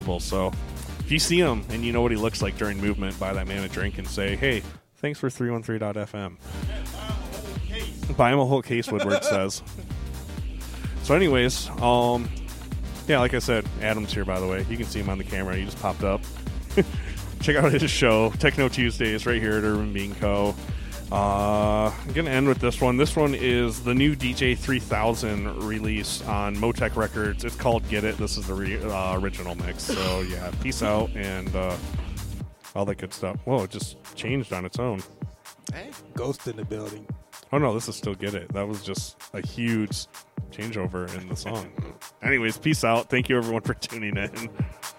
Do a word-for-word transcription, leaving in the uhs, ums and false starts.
So if you see him and you know what he looks like during movement, buy that man a drink and say, hey, thanks for three one three dot f m. Buy him a whole case, Woodward says. So anyways, um, yeah, like I said, Adam's here, by the way. You can see him on the camera. He just popped up. Check out his show, Techno Tuesdays, right here at Urban Bean Co. Uh, I'm going to end with this one. This one is the new D J three thousand release on Motec Records. It's called Get It. This is the re- uh, original mix. So, yeah, peace out and uh, all that good stuff. Whoa, it just changed on its own. Hey, Ghost in the building. Oh, no, this is still Get It. That was just a huge changeover in the song. Anyways, peace out. Thank you, everyone, for tuning in.